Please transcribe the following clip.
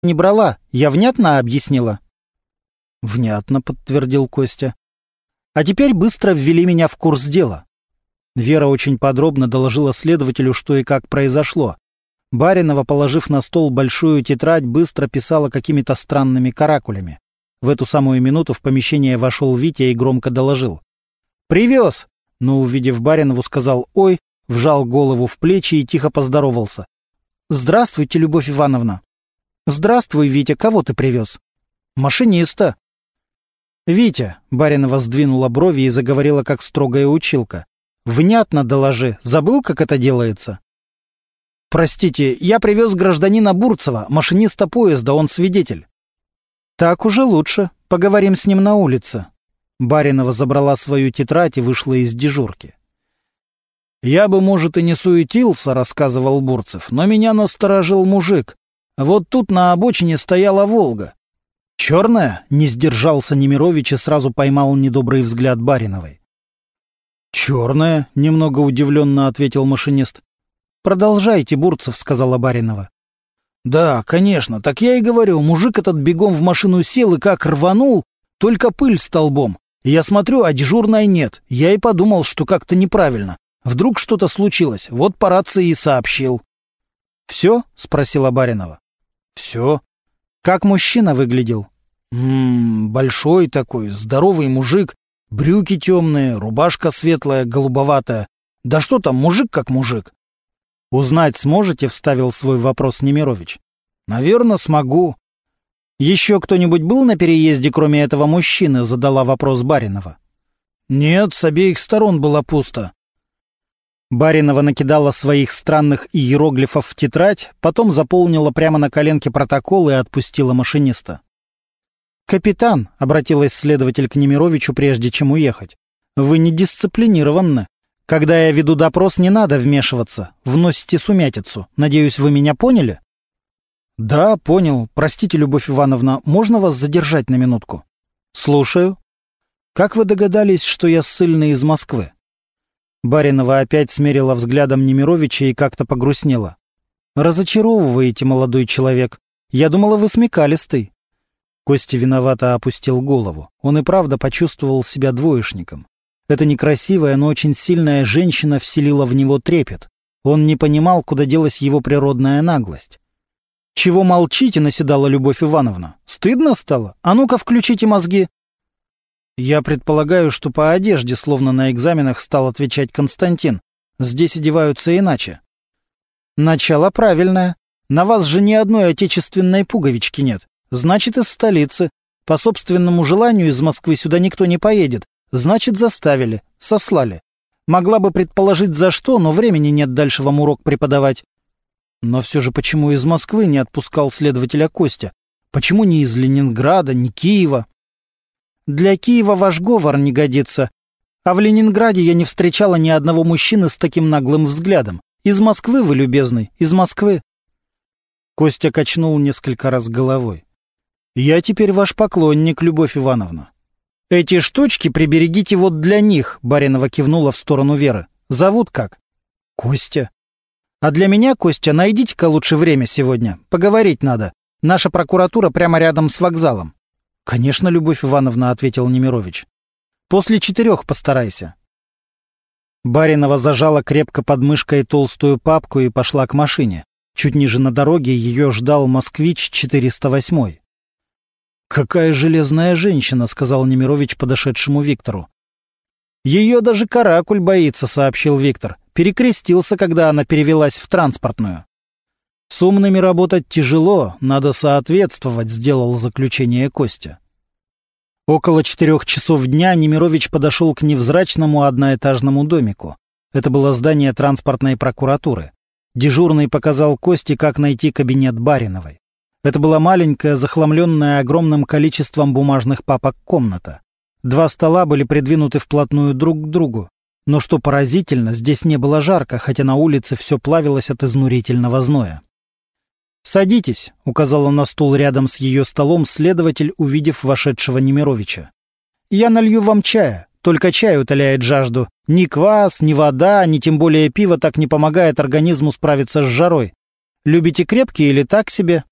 не брала. Я внятно объяснила?» «Внятно», — подтвердил Костя. «А теперь быстро ввели меня в курс дела». Вера очень подробно доложила следователю, что и как произошло. Баринова, положив на стол большую тетрадь, быстро писала какими-то странными каракулями. В эту самую минуту в помещение вошел Витя и громко доложил: «Привез!» Но, увидев Баринову, сказал «Ой», вжал голову в плечи и тихо поздоровался. «Здравствуйте, Любовь Ивановна». «Здравствуй, Витя, кого ты привез?» «Машиниста». «Витя», — Баринова сдвинула брови и заговорила как строгая училка, «внятно доложи, забыл, как это делается?» «Простите, я привез гражданина Бурцева, машиниста поезда, он свидетель». «Так уже лучше, поговорим с ним на улице». Баринова забрала свою тетрадь и вышла из дежурки. «Я бы, может, и не суетился», — рассказывал Бурцев, «но меня насторожил мужик. Вот тут на обочине стояла «Волга». «Черная?» — не сдержался Немирович и сразу поймал недобрый взгляд Бариновой. «Черная?» — немного удивленно ответил машинист. «Продолжайте, Бурцев», — сказала Баринова. «Да, конечно, так я и говорю, мужик этот бегом в машину сел и как рванул, только пыль столбом. Я смотрю, а дежурной нет. Я и подумал, что как-то неправильно. Вдруг что-то случилось, вот по рации и сообщил». «Все?» — спросила Баринова. «Все». «Как мужчина выглядел?» Большой такой, здоровый мужик, брюки темные, рубашка светлая, голубоватая. Да что там, мужик как мужик». «Узнать сможете?» — вставил свой вопрос Немирович. «Наверное, смогу». «Еще кто-нибудь был на переезде, кроме этого мужчины?» — задала вопрос Баринова. «Нет, с обеих сторон было пусто». Баринова накидала своих странных иероглифов в тетрадь, потом заполнила прямо на коленке протокол и отпустила машиниста. «Капитан», — обратилась следователь к Немировичу, прежде чем уехать, — «вы недисциплинированы. Когда я веду допрос, не надо вмешиваться, вносите сумятицу. Надеюсь, вы меня поняли?» «Да, понял. Простите, Любовь Ивановна, можно вас задержать на минутку?» «Слушаю». «Как вы догадались, что я ссыльный из Москвы?» Баринова опять смерила взглядом Немировича и как-то погрустнела. «Разочаровываете, молодой человек. Я думала, вы смекалистый». Костя виновато опустил голову. Он и правда почувствовал себя двоечником. Эта некрасивая, но очень сильная женщина вселила в него трепет. Он не понимал, куда делась его природная наглость. «Чего молчите?» — наседала Любовь Ивановна. «Стыдно стало? А ну-ка включите мозги». «Я предполагаю, что по одежде, словно на экзаменах, стал отвечать Константин. Здесь одеваются иначе». «Начало правильное. На вас же ни одной отечественной пуговички нет. Значит, из столицы. По собственному желанию из Москвы сюда никто не поедет. Значит, заставили, сослали. Могла бы предположить, за что, но времени нет дальше вам урок преподавать». «Но все же почему из Москвы не отпускал следователя Костя? Почему не из Ленинграда, не Киева?» «Для Киева ваш говор не годится. А в Ленинграде я не встречала ни одного мужчины с таким наглым взглядом. Из Москвы вы, любезный, из Москвы». Костя качнул несколько раз головой. «Я теперь ваш поклонник, Любовь Ивановна». «Эти штучки приберегите вот для них», — Баринова кивнула в сторону Веры. «Зовут как?» «Костя». «А для меня, Костя, найдите-ка лучше время сегодня. Поговорить надо. Наша прокуратура прямо рядом с вокзалом». «Конечно, Любовь Ивановна», — ответил Немирович. «После 4 постарайся». Баринова зажала крепко под мышкой толстую папку и пошла к машине. Чуть ниже на дороге ее ждал «Москвич» 408. «Какая железная женщина», — сказал Немирович подошедшему Виктору. «Ее даже каракуль боится», — сообщил Виктор. «Перекрестился, когда она перевелась в транспортную». «С умными работать тяжело, надо соответствовать», — сделал заключение Костя. Около 4 часов дня Немирович подошел к невзрачному одноэтажному домику. Это было здание транспортной прокуратуры. Дежурный показал Косте, как найти кабинет Бариновой. Это была маленькая, захламленная огромным количеством бумажных папок комната. 2 стола были придвинуты вплотную друг к другу. Но что поразительно, здесь не было жарко, хотя на улице все плавилось от изнурительного зноя. «Садитесь», — указала на стул рядом с ее столом следователь, увидев вошедшего Немировича. «Я налью вам чая, только чай утоляет жажду. Ни квас, ни вода, ни тем более пиво так не помогает организму справиться с жарой. Любите крепкий или так себе?»